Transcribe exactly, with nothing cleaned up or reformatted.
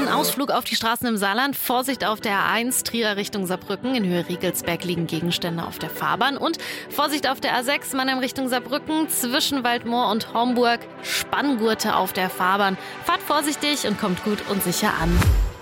Kurzen Ausflug auf die Straßen im Saarland. Vorsicht auf der A eins, Trier Richtung Saarbrücken. In Höhe Riegelsberg liegen Gegenstände auf der Fahrbahn. Und Vorsicht auf der A sechs, Mannheim Richtung Saarbrücken. Zwischen Waldmoor und Homburg Spanngurte auf der Fahrbahn. Fahrt vorsichtig und kommt gut und sicher an.